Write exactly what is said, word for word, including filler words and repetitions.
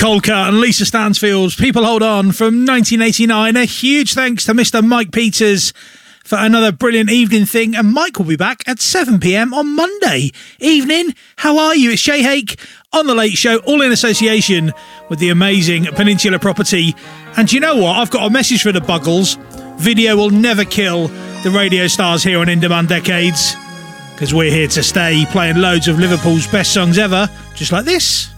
Colker and Lisa Stansfield's People Hold On from nineteen eighty-nine. A huge thanks to Mister Mike Peters for another brilliant evening thing. And Mike will be back at seven p.m. on Monday evening. How are you? It's Shay Hake on The Late Show, all in association with the amazing Peninsula Property. And you know what? I've got a message for the Buggles. Video will never kill the radio stars here on In Demand Decades, because we're here to stay, playing loads of Liverpool's best songs ever, just like this.